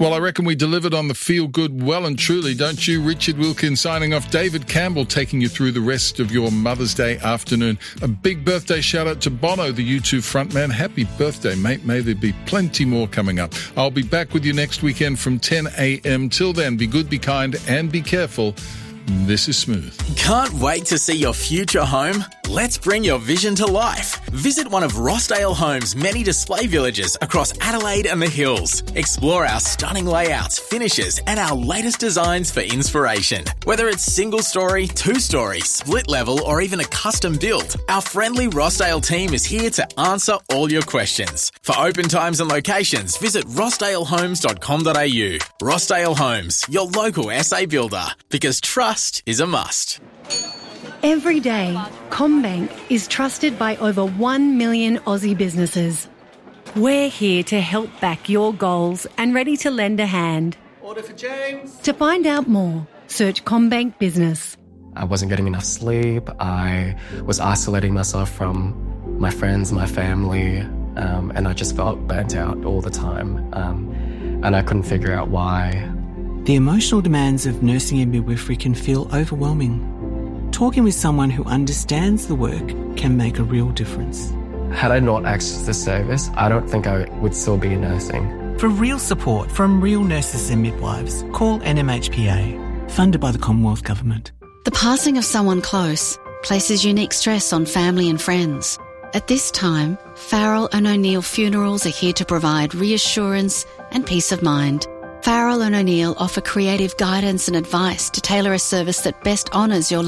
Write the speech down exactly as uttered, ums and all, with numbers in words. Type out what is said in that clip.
Well, I reckon we delivered on the feel-good well and truly, don't you? Richard Wilkins signing off. David Campbell taking you through the rest of your Mother's Day afternoon. A big birthday shout-out to Bono, the U two frontman. Happy birthday, mate. May there be plenty more coming up. I'll be back with you next weekend from ten a.m. Till then, be good, be kind, and be careful. This is Smooth. Can't wait to see your future home? Let's bring your vision to life. Visit one of Rossdale Homes' many display villages across Adelaide and the Hills. Explore our stunning layouts, finishes, and our latest designs for inspiration. Whether it's single-story, two-story, split-level, or even a custom build, our friendly Rossdale team is here to answer all your questions. For open times and locations, visit rossdale homes dot com dot a u. Rossdale Homes, your local S A builder, because trust is a must. Every day, CommBank is trusted by over one million Aussie businesses. We're here to help back your goals and ready to lend a hand. Order for James. To find out more, search CommBank Business. I wasn't getting enough sleep. I was isolating myself from my friends, my family, um, and I just felt burnt out all the time. Um, and I couldn't figure out why. The emotional demands of nursing and midwifery can feel overwhelming. Talking with someone who understands the work can make a real difference. Had I not accessed this service, I don't think I would still be nursing. For real support from real nurses and midwives, call N M H P A, funded by the Commonwealth Government. The passing of someone close places unique stress on family and friends. At this time, Farrell and O'Neill Funerals are here to provide reassurance and peace of mind. Farrell and O'Neill offer creative guidance and advice to tailor a service that best honours your